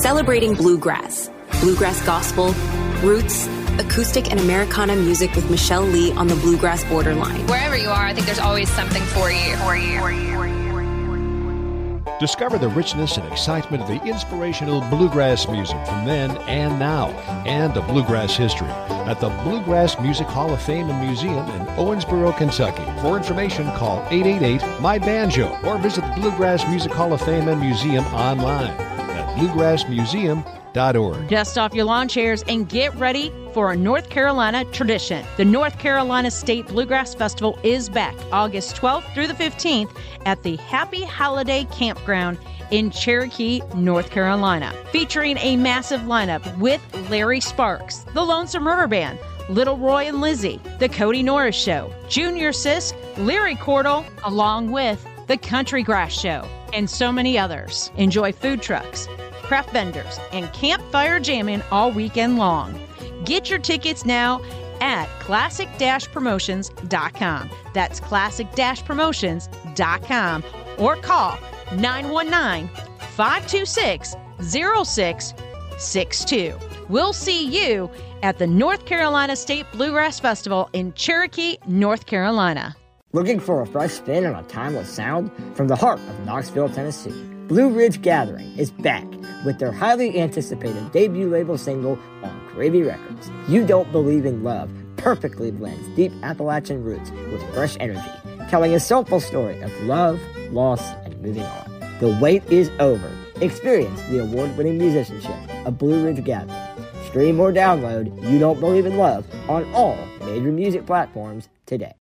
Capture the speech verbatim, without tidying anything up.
celebrating bluegrass, bluegrass gospel, roots, acoustic and Americana music with Michelle Lee on the Bluegrass Borderline. Wherever you are, I think there's always something for you. For you. For you. Discover the richness and excitement of the inspirational bluegrass music from then and now, and the bluegrass history at the Bluegrass Music Hall of Fame and Museum in Owensboro, Kentucky. For information, call eight eight eight, M Y banjo or visit the Bluegrass Music Hall of Fame and Museum online at bluegrass museum dot org. Dust off your lawn chairs and get ready for a North Carolina tradition. The North Carolina State Bluegrass Festival is back August twelfth through the fifteenth at the Happy Holiday Campground in Cherokee, North Carolina, featuring a massive lineup with Larry Sparks, the Lonesome River Band, Little Roy and Lizzie, the Cody Norris Show, Junior Sisk, Leary Cordell, along with the Country Grass Show, and so many others. Enjoy food trucks, craft vendors, and campfire jamming all weekend long. Get your tickets now at classic dash promotions dot com. That's classic dash promotions dot com or call nine one nine, five two six, zero six six two. We'll see you at the North Carolina State Bluegrass Festival in Cherokee, North Carolina. Looking for a fresh spin on a timeless sound? From the heart of Knoxville, Tennessee, Blue Ridge Gathering is back with their highly anticipated debut label single on Gravy Records. You Don't Believe in Love perfectly blends deep Appalachian roots with fresh energy, telling a soulful story of love, loss, and moving on. The wait is over. Experience the award-winning musicianship of Blue Ridge Gathering. Stream or download You Don't Believe in Love on all major music platforms today.